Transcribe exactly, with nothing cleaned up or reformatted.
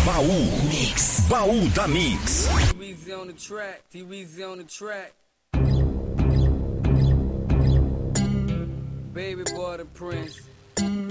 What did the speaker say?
Baú Mix. Baú da Mix. T-Weezy on the track, T-Weezy on the track. Baby boy the Prince.